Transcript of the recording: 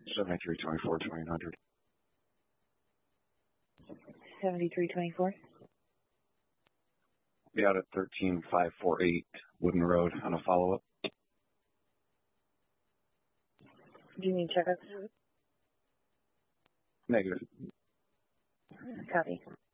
7324 2900. 7324. Be out at 13548 Wooden Road on a follow-up. Do you need checkups? Negative. Copy.